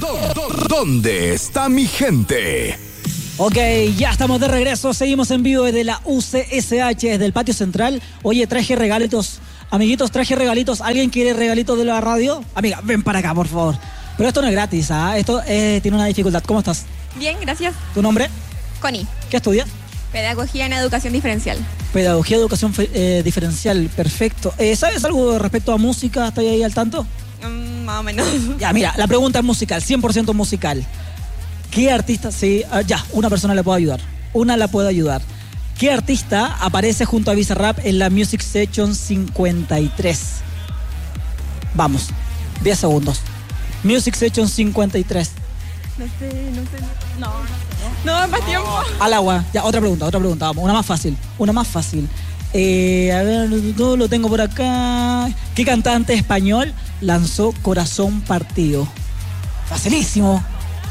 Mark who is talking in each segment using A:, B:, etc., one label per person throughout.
A: ¿Dónde está mi gente?
B: Ok, ya estamos de regreso, seguimos en vivo desde la UCSH, desde el patio central. Oye, traje regalitos, amiguitos, traje regalitos. ¿Alguien quiere regalitos de la radio? Amiga, ven para acá, por favor. Pero esto no es gratis, ¿ah? Esto tiene una dificultad. ¿Cómo estás?
C: Bien, gracias.
B: ¿Tu nombre?
C: Connie.
B: ¿Qué estudias?
C: Pedagogía en educación diferencial.
B: Pedagogía, educación diferencial, perfecto. ¿Sabes algo respecto a música? ¿Estás ahí al tanto?
C: Más o menos.
B: Ya, mira, la pregunta es musical, 100% musical. ¿Qué artista, sí, ya, una persona le puede ayudar, una la puede ayudar. ¿Qué artista aparece junto a Bizarrap en la Music Session 53? Vamos, 10 segundos. Music Session 53.
C: No sé. No, más tiempo.
B: Al agua, ya, otra pregunta, vamos, una más fácil. A ver, todo lo tengo por acá. ¿Qué cantante español lanzó Corazón Partido? Facilísimo.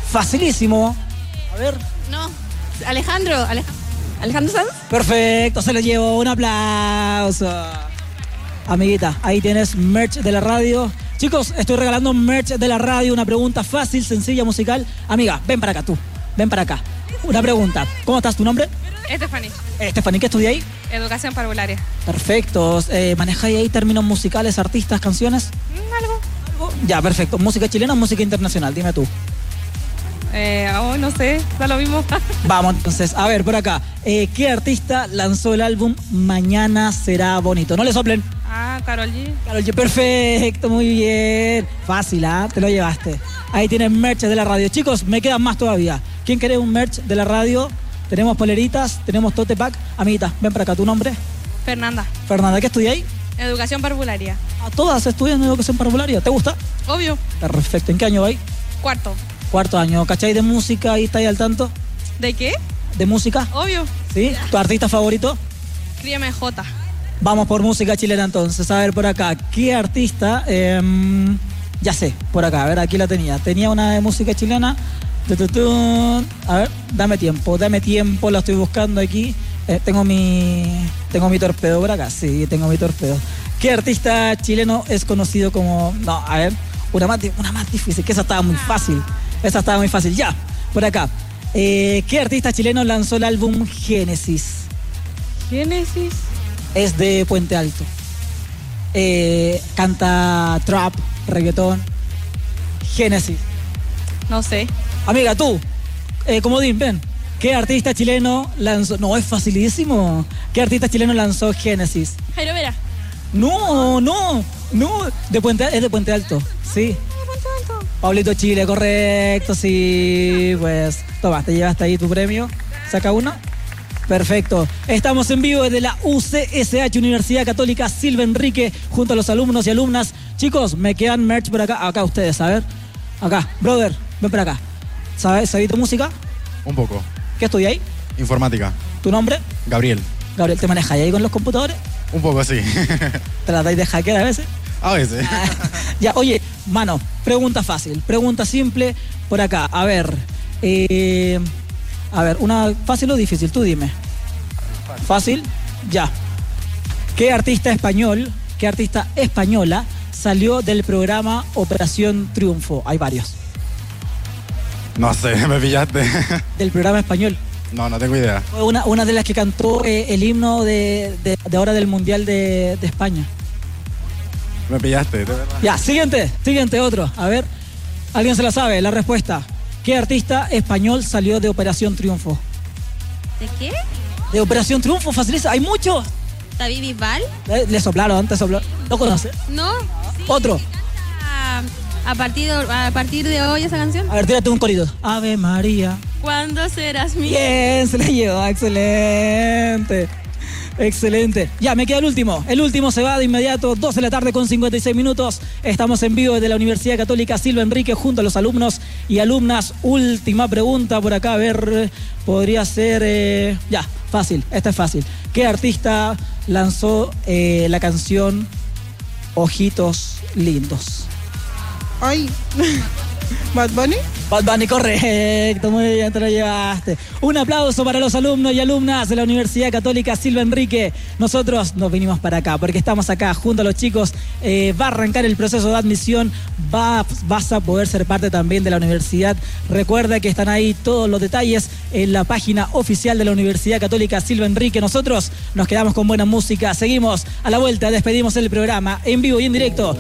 B: A ver.
C: No, Alejandro Sanz.
B: Perfecto, se lo llevo. Un aplauso. Amiguita, ahí tienes merch de la radio. Chicos, estoy regalando merch de la radio. Una pregunta fácil, sencilla, musical. Amiga, ven para acá tú. Ven para acá. Una pregunta. ¿Cómo estás? ¿Tu nombre? Stephanie, ¿qué estudias ahí?
D: Educación parvularia.
B: Perfecto. ¿Manejáis ahí términos musicales, artistas, canciones?
D: Algo.
B: Ya, perfecto. ¿Música chilena o música internacional? Dime tú.
D: No sé, da lo mismo.
B: Vamos, entonces, a ver, por acá. ¿Qué artista lanzó el álbum Mañana Será Bonito? No le soplen.
D: Karol G.
B: Karol G, perfecto, muy bien. Fácil, ¿ah? Te lo llevaste. Ahí tienen merch de la radio. Chicos, me quedan más todavía. ¿Quién quiere un merch de la radio? Tenemos poleritas, tenemos tote pack. Amiguita, ven para acá, ¿tu nombre?
D: Fernanda,
B: ¿qué estudias ahí?
D: educación parvularia.
B: A todas estudian educación parvularia. ¿Te gusta?
D: Obvio.
B: Perfecto. ¿En qué año vais?
D: Cuarto
B: año. ¿Cachai de música? ¿Ahí estáis al tanto?
D: ¿De qué?
B: ¿De música?
D: Obvio.
B: ¿Sí? ¿Tu artista favorito?
D: Críame J.
B: Vamos por música chilena entonces. A ver, por acá. ¿Qué artista? Ya sé, por acá. A ver, aquí la tenía. Tenía una de música chilena. A ver, dame tiempo. La estoy buscando aquí. Tengo mi torpedo por acá. Sí, tengo mi torpedo. ¿Qué artista chileno es conocido como...? No, a ver. Una más difícil, que esa estaba muy fácil. Ya, por acá. ¿Qué artista chileno lanzó el álbum Génesis?
D: ¿Génesis?
B: Es de Puente Alto. Canta trap, reggaetón. Génesis.
D: No sé.
B: Amiga, tú, comodín, ven. ¿Qué artista chileno lanzó? No, es facilísimo. ¿Qué artista chileno lanzó Génesis?
C: Jairo Vera.
B: No. Es de Puente Alto, sí. Pablito Chile, correcto, sí. Pues, toma, te llevaste ahí tu premio. Saca uno. Perfecto. Estamos en vivo desde la UCSH, Universidad Católica Silva Enrique, junto a los alumnos y alumnas. Chicos, me quedan merch por acá. Acá ustedes, a ver. Acá, brother, ven por acá. ¿Sabes tu música?
E: Un poco.
B: ¿Qué estudias ahí?
E: Informática.
B: ¿Tu nombre?
E: Gabriel.
B: Gabriel, ¿te manejas ahí con los computadores?
E: Un poco, sí.
B: ¿Te la dais de hackear a veces?
E: A veces.
B: Ya, oye, mano, pregunta fácil, pregunta simple por acá. A ver, una fácil o difícil, tú dime. Fácil, ya. ¿Qué artista española salió del programa Operación Triunfo? Hay varios.
E: No sé, me pillaste.
B: Del programa español.
E: No tengo idea.
B: Fue una de las que cantó el himno de ahora del Mundial de España.
E: Me pillaste, de verdad.
B: Ya, siguiente otro. A ver, ¿alguien se la sabe? La respuesta. ¿Qué artista español salió de Operación Triunfo?
C: ¿De qué?
B: De Operación Triunfo, facilita. Hay muchos.
C: David Bisbal.
B: Le soplaron, te soplaron. ¿Lo conoces?
C: No. Sí,
B: Otro.
C: A partir de hoy esa canción.
B: A ver, tírate un corito. Ave María.
C: ¿Cuándo serás mía?
B: Bien, se le llevó. Excelente. Ya, me queda el último. El último se va de inmediato, 2 de la tarde con 56 minutos. Estamos en vivo desde la Universidad Católica Silva Enrique junto a los alumnos y alumnas. Última pregunta por acá. A ver, podría ser... Ya, fácil. Esta es fácil. ¿Qué artista lanzó la canción Ojitos Lindos?
C: Ay.
F: ¿Bad Bunny?
B: Bad Bunny, correcto, muy bien, te lo llevaste. Un aplauso para los alumnos y alumnas de la Universidad Católica Silva Enrique. Nosotros nos vinimos para acá, porque estamos acá junto a los chicos. Va a arrancar el proceso de admisión, vas a poder ser parte también de la universidad. Recuerda que están ahí todos los detalles en la página oficial de la Universidad Católica Silva Enrique. Nosotros nos quedamos con buena música, seguimos a la vuelta, despedimos el programa en vivo y en directo